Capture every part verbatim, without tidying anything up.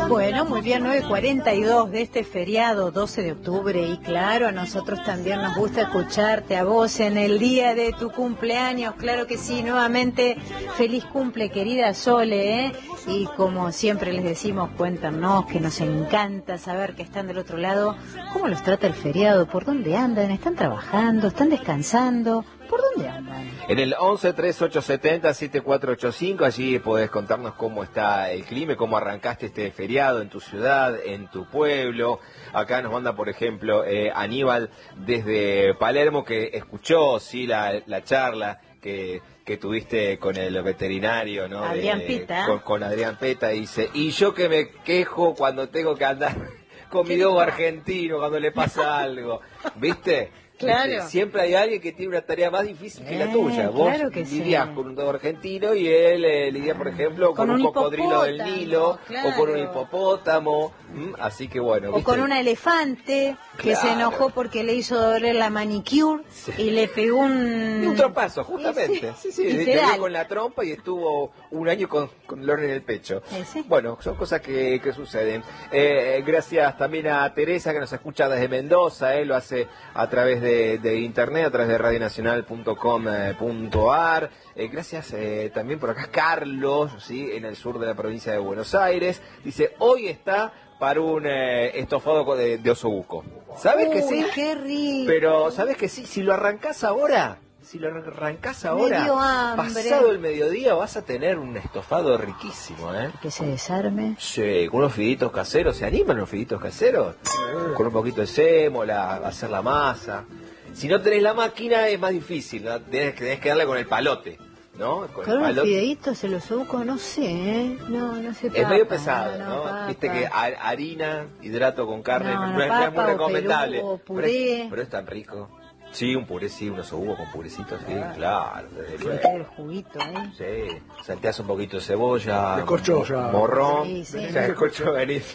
Bueno, muy bien, nueve cuarenta y dos de este feriado doce de octubre, y claro, a nosotros también nos gusta escucharte a vos en el día de tu cumpleaños, claro que sí, nuevamente feliz cumple, querida Sole, ¿eh? Y como siempre les decimos, cuéntanos, que nos encanta saber que están del otro lado. ¿Cómo los trata el feriado? ¿Por dónde andan? ¿Están trabajando? ¿Están descansando? ¿Por dónde andan? En el once, treinta y ocho setenta, setenta y cuatro ochenta y cinco, allí podés contarnos cómo está el clima, cómo arrancaste este feriado en tu ciudad, en tu pueblo. Acá nos manda, por ejemplo, eh, Aníbal desde Palermo, que escuchó, sí, la, la charla que, que tuviste con el veterinario, ¿no? Adrián De, Pita. Con, con Adrián Peta, dice, y yo que me quejo cuando tengo que andar con mi dogo argentino, cuando le pasa algo, ¿viste? Claro. Siempre hay alguien que tiene una tarea más difícil que eh, la tuya. Vos claro que lidiás sí. con un dogo argentino y él eh, lidia, por ejemplo, con, con un, un cocodrilo del hipopótamo, Nilo, claro. o con un hipopótamo. ¿Mm? Así que bueno. O ¿viste? con un elefante que Claro. se enojó porque le hizo doler la manicure, sí, y le pegó un... Y un trompazo, justamente. Sí, Sí, sí, le dio con la trompa y estuvo un año con, con dolor en el pecho. ¿Ese? Bueno, son cosas que, que suceden. Eh, gracias también a Teresa, que nos escucha desde Mendoza, eh, lo hace a través de, de internet, a través de radio nacional punto com punto ar. Eh, gracias eh, también por acá Carlos, ¿sí? En el sur de la provincia de Buenos Aires. Dice, hoy está para un eh, estofado de, de osobuco. ¿Sabes que sí? ¡Qué rico! Pero, ¿sabes que sí? Si lo arrancás ahora, si lo arrancás ahora, Me dio hambre. pasado el mediodía vas a tener un estofado riquísimo, ¿eh? Que se desarme. Sí, con unos fiditos caseros. ¿Se animan los fiditos caseros? Sí. Con un poquito de sémola, hacer la masa. Si no tenés la máquina es más difícil, ¿no? Tenés, tenés que darle con el palote, ¿no? Con, con unos fideitos se los busco, no sé, ¿eh? No, no sé. Papa, es medio pesado, ¿no? no, no Viste que harina, hidrato con carne, no, no, no, es, papa, no es muy recomendable. O puré. Pero, es, pero es tan rico. Sí, un puré, sí, unos osobucos con purecito, sí, ah, claro. Desde el juguito, ¿eh? Sí, salteás un poquito de cebolla, de corcholla, morrón, sí, sí, ya el corcho venís,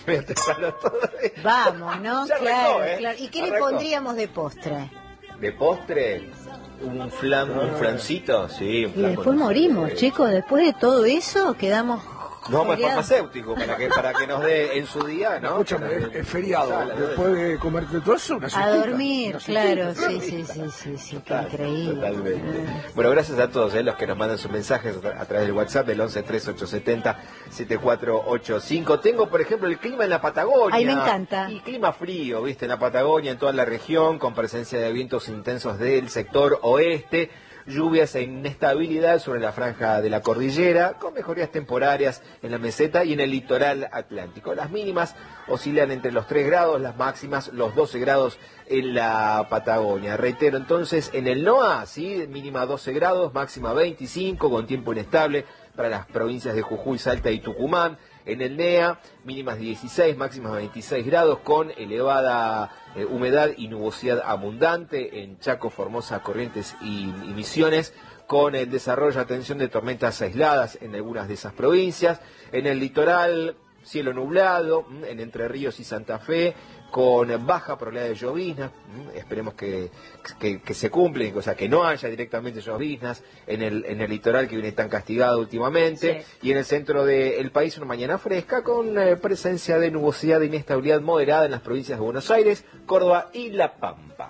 vamos, ¿no? Ya claro, arrancó, ¿eh? claro. ¿Y qué Arrancó. le pondríamos de postre? De postre, un flan, un flancito, sí. Un Y flan después morimos, chicos, después de todo eso quedamos... No vamos al farmacéutico para que para que nos dé en su día, ¿no? Escúchame, es, es feriado. Sala, después de comerte todo eso, una a dormir, claro, sí, sí, sí, sí, sí, qué increíble. Totalmente. Bueno, gracias a todos eh, los que nos mandan sus mensajes a través del WhatsApp del once, treinta y ocho setenta, setenta y cuatro ochenta y cinco. Tengo, por ejemplo, el clima en la Patagonia. Ay, me encanta. Y clima frío, ¿viste? En la Patagonia, en toda la región, con presencia de vientos intensos del sector oeste. Lluvias e inestabilidad sobre la franja de la cordillera, con mejorías temporarias en la meseta y en el litoral atlántico. Las mínimas oscilan entre los tres grados, las máximas los doce grados en la Patagonia. Reitero entonces, en el NOA, ¿sí? Mínima doce grados, máxima veinticinco, con tiempo inestable para las provincias de Jujuy, Salta y Tucumán. En el NEA, mínimas dieciséis, máximas veintiséis grados, con elevada eh, humedad y nubosidad abundante en Chaco, Formosa, Corrientes y, y Misiones, con el desarrollo, atención, de tormentas aisladas en algunas de esas provincias. En el litoral, cielo nublado, en Entre Ríos y Santa Fe, con baja probabilidad de lloviznas, esperemos que, que, que se cumplen, o sea, que no haya directamente lloviznas en el, en el litoral que viene tan castigado últimamente, sí. Y en el centro del país una mañana fresca con eh, presencia de nubosidad e inestabilidad moderada en las provincias de Buenos Aires, Córdoba y La Pampa.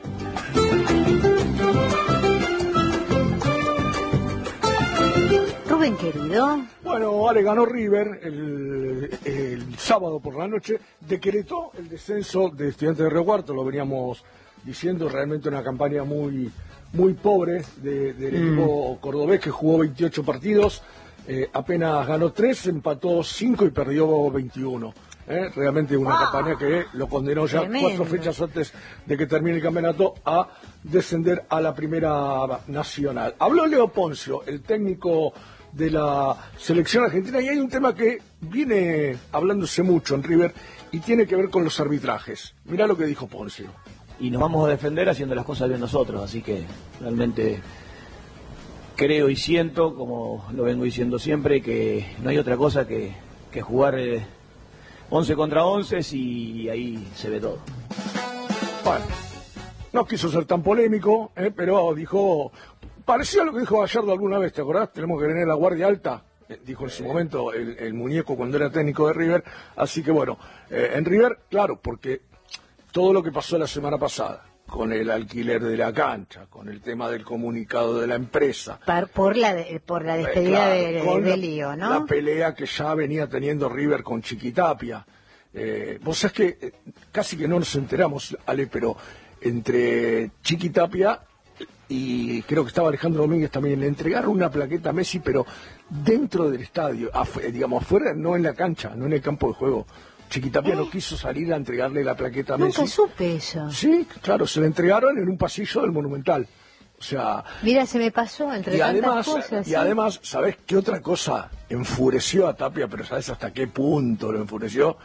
Rubén, querido. Bueno, Ale, ganó River el, el sábado por la noche, decretó el descenso de Estudiantes de Río Cuarto, lo veníamos diciendo, realmente una campaña muy muy pobre de, del mm. equipo cordobés, que jugó veintiocho partidos, eh, apenas ganó tres, empató cinco y perdió veintiuno. ¿eh? Realmente una wow. campaña que lo condenó ya Tremendo. cuatro fechas antes de que termine el campeonato a descender a la Primera Nacional. Habló Leo Poncio, el técnico de la selección argentina, y hay un tema que viene hablándose mucho en River y tiene que ver con los arbitrajes. Mirá lo que dijo Poncio. Y nos vamos a defender haciendo las cosas bien nosotros, así que realmente creo y siento, como lo vengo diciendo siempre, que no hay otra cosa que, que jugar eh, once contra once y ahí se ve todo. Bueno, no quiso ser tan polémico, eh, pero dijo... Parecía lo que dijo Gallardo alguna vez, ¿te acordás? Tenemos que tener la guardia alta dijo en su momento el, el muñeco cuando era técnico de River. Así que bueno, eh, en River, claro, porque todo lo que pasó la semana pasada, con el alquiler de la cancha, con el tema del comunicado de la empresa. Par, por, la de, por la despedida eh, claro, de, de, de la, Lío, ¿no? La pelea que ya venía teniendo River con Chiquitapia. Eh, vos sabés que eh, casi que no nos enteramos, Ale, pero entre Chiquitapia y creo que estaba Alejandro Domínguez también, le entregaron una plaqueta a Messi, pero dentro del estadio, afu digamos, afuera, no en la cancha, no en el campo de juego. Chiquitapia ¿Eh? no quiso salir a entregarle la plaqueta a Messi. Nunca supe eso. Sí, claro, se la entregaron en un pasillo del Monumental. O sea... Mira, se me pasó entre y tantas además, cosas. Y ¿sí? además, ¿sabés qué otra cosa enfureció a Tapia? Pero ¿sabés hasta qué punto lo enfureció?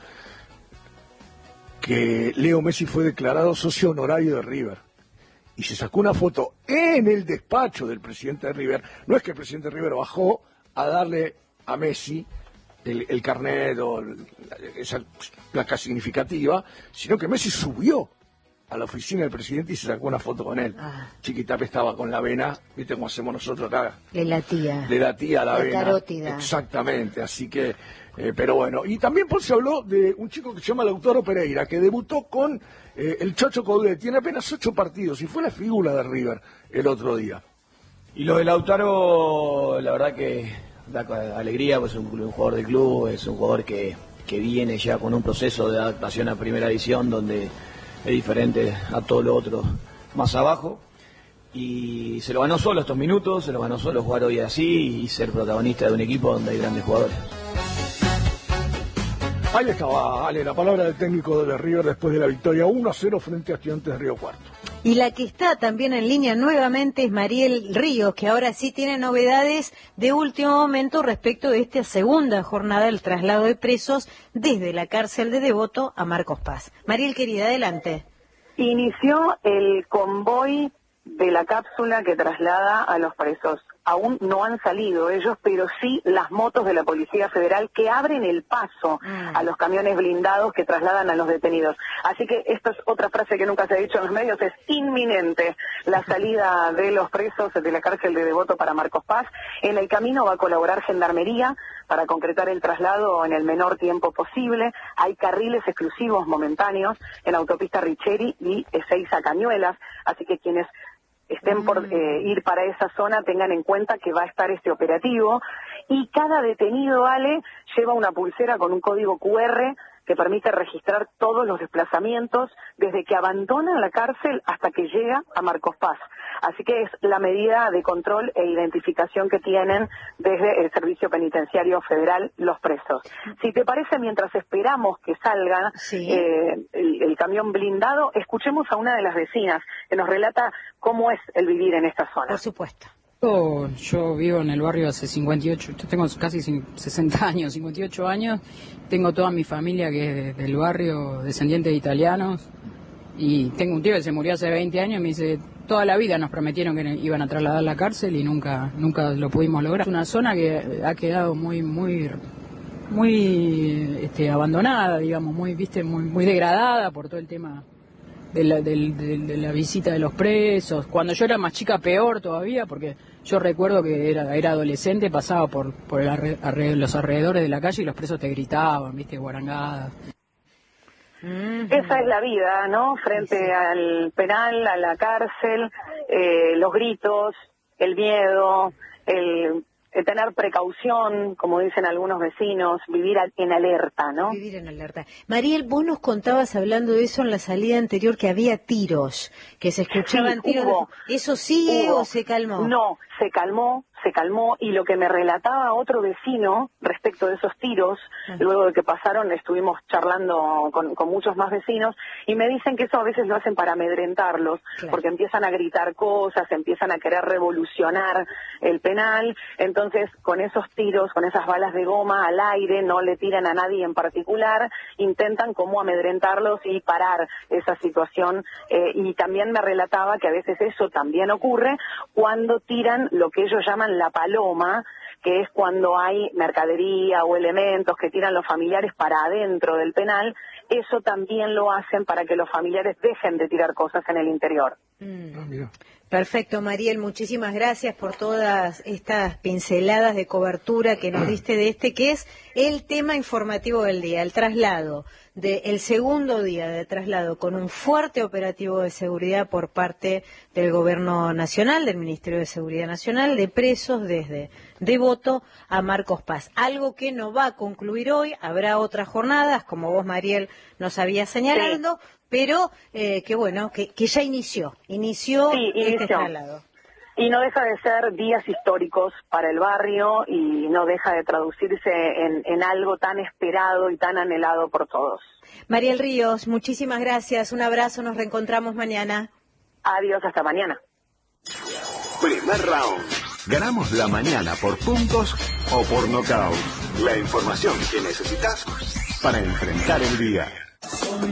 Que Leo Messi fue declarado socio honorario de River. Y se sacó una foto en el despacho del presidente de River. No es que el presidente de River bajó a darle a Messi el, el carnet o esa placa significativa, sino que Messi subió a la oficina del presidente y se sacó una foto con él. Ah. Chiquitapia estaba con la vena, ¿viste cómo hacemos nosotros acá? Le latía. Le latía la, la vena. Carótida. Exactamente, así que, eh, pero bueno. Y también Paul se habló de un chico que se llama Lautaro Pereira, que debutó con eh, el Chocho Coudet, tiene apenas ocho partidos y fue la figura de River el otro día. Y lo de Lautaro, la verdad que da alegría, pues es un, un jugador de club, es un jugador que, que viene ya con un proceso de adaptación a primera división donde es diferente a todo lo otro más abajo, y se lo ganó solo estos minutos, se lo ganó solo jugar hoy así y ser protagonista de un equipo donde hay grandes jugadores. Ahí estaba, Ale, la palabra del técnico de River después de la victoria uno a cero frente a Estudiantes de Río Cuarto. Y la que está también en línea nuevamente es Mariel Ríos, que ahora sí tiene novedades de último momento respecto de esta segunda jornada del traslado de presos desde la cárcel de Devoto a Marcos Paz. Mariel, querida, adelante. Inició el convoy de la cápsula que traslada a los presos. Aún no han salido ellos, pero sí las motos de la Policía Federal que abren el paso mm. a los camiones blindados que trasladan a los detenidos. Así que esta es otra frase que nunca se ha dicho en los medios, es inminente la salida de los presos de la cárcel de Devoto para Marcos Paz. En el camino va a colaborar Gendarmería para concretar el traslado en el menor tiempo posible. Hay carriles exclusivos momentáneos en autopista Richeri y Ezeiza Cañuelas, así que quienes estén por eh, ir para esa zona tengan en cuenta que va a estar este operativo, y cada detenido, Ale, lleva una pulsera con un código cu erre que permite registrar todos los desplazamientos desde que abandonan la cárcel hasta que llega a Marcos Paz. Así que es la medida de control e identificación que tienen desde el Servicio Penitenciario Federal los presos. Si te parece, mientras esperamos que salga sí. eh, el, el camión blindado, escuchemos a una de las vecinas que nos relata cómo es el vivir en esta zona. Por supuesto. Yo vivo en el barrio hace cincuenta y ocho, yo tengo casi sesenta años, cincuenta y ocho años, tengo toda mi familia que es del barrio, descendientes de italianos, y tengo un tío que se murió hace veinte años y me dice, toda la vida nos prometieron que iban a trasladar la cárcel y nunca nunca lo pudimos lograr. Es una zona que ha quedado muy muy muy este, abandonada, digamos, muy viste muy muy degradada por todo el tema de la, de, de, de la visita de los presos. Cuando yo era más chica, peor todavía, porque yo recuerdo que era era adolescente, pasaba por por el arre, arre, los alrededores de la calle y los presos te gritaban, viste, guarangadas. Esa es la vida, ¿no? Frente sí. al penal, a la cárcel, eh, los gritos, el miedo, el... el tener precaución, como dicen algunos vecinos, vivir en alerta, ¿no? Vivir en alerta. Mariel, vos nos contabas hablando de eso en la salida anterior, que había tiros, que se escuchaban sí, tiros. Hubo, ¿Eso sigue hubo. o se calmó? No, se calmó, se calmó, y lo que me relataba otro vecino respecto de esos tiros, ah. luego de que pasaron, estuvimos charlando con, con muchos más vecinos, y me dicen que eso a veces lo hacen para amedrentarlos, claro. porque empiezan a gritar cosas, empiezan a querer revolucionar el penal. Entonces, con esos tiros, con esas balas de goma al aire, no le tiran a nadie en particular, intentan como amedrentarlos y parar esa situación, eh, y también me relataba que a veces eso también ocurre cuando tiran lo que ellos llaman la paloma, que es cuando hay mercadería o elementos que tiran los familiares para adentro del penal. Eso también lo hacen para que los familiares dejen de tirar cosas en el interior. Mm. Perfecto, Mariel, muchísimas gracias por todas estas pinceladas de cobertura que nos diste de este, que es el tema informativo del día, el traslado, de, el segundo día de traslado con un fuerte operativo de seguridad por parte del Gobierno Nacional, del Ministerio de Seguridad Nacional, de presos desde Devoto a Marcos Paz. Algo que no va a concluir hoy, habrá otras jornadas, como vos, Mariel, nos habías señalado, sí. pero eh, que bueno, que, que ya inició, inició sí, este inició. traslado. Y no deja de ser días históricos para el barrio y no deja de traducirse en, en algo tan esperado y tan anhelado por todos. Mariel Ríos, muchísimas gracias, un abrazo, nos reencontramos mañana. Adiós, hasta mañana. Primer round. Ganamos la mañana por puntos o por nocaut. La información que necesitas para enfrentar el día.